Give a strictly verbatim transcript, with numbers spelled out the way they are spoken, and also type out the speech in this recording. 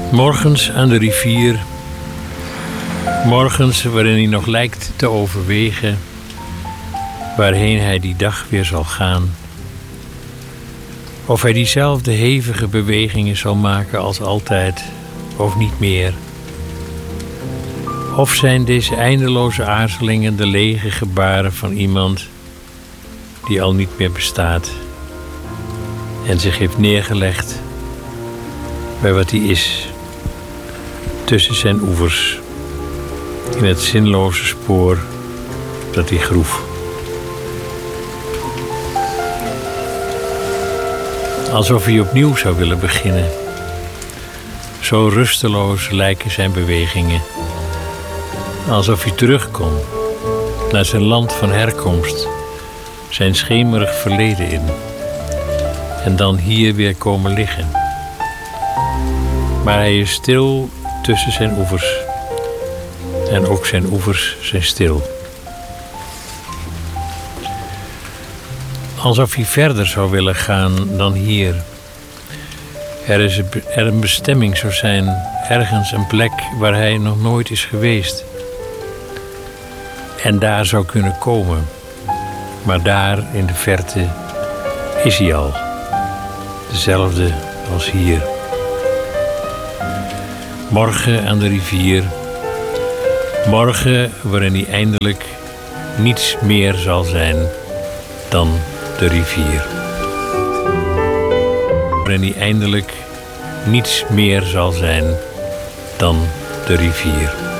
Morgens aan de rivier, morgens waarin hij nog lijkt te overwegen waarheen hij die dag weer zal gaan. Of hij diezelfde hevige bewegingen zal maken als altijd, of niet meer. Of zijn deze eindeloze aarzelingen de lege gebaren van iemand die al niet meer bestaat en zich heeft neergelegd bij wat hij is, tussen zijn oevers, in het zinloze spoor dat hij groef. Alsof hij opnieuw zou willen beginnen. Zo rusteloos lijken zijn bewegingen. Alsof hij terug kon naar zijn land van herkomst, zijn schemerig verleden in. En dan hier weer komen liggen. Maar hij is stil tussen zijn oevers. En ook zijn oevers zijn stil. Alsof hij verder zou willen gaan dan hier. Er is er een bestemming zou zijn, ergens een plek waar hij nog nooit is geweest. En daar zou kunnen komen. Maar daar in de verte is hij al. Dezelfde als hier. Morgen aan de rivier. Morgen waarin hij eindelijk niets meer zal zijn dan de rivier. Waarin hij eindelijk niets meer zal zijn dan de rivier.